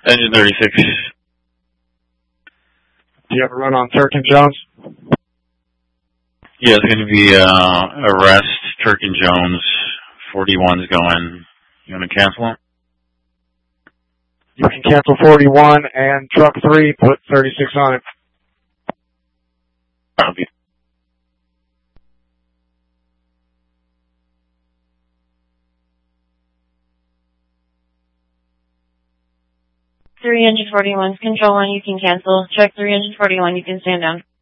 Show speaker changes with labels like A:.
A: Engine 36.
B: Do you have a run on Turk and Jones?
A: Yeah, it's going to be arrest, Turk and Jones. 41's going. You want to cancel them?
B: You can cancel 41 and truck 3, put 36 on it.
A: Copy.
C: Engine 41's control 1, you can cancel. Check 3 Engine 41, you can stand down.